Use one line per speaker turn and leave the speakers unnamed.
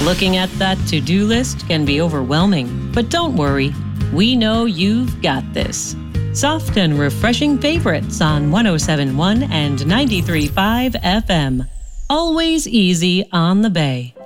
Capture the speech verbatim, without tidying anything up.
Looking at that to-do list can be overwhelming, but don't worry. We know you've got this. Soft and refreshing favorites on one oh seven point one and ninety-three point five F M. Always easy on the Bay.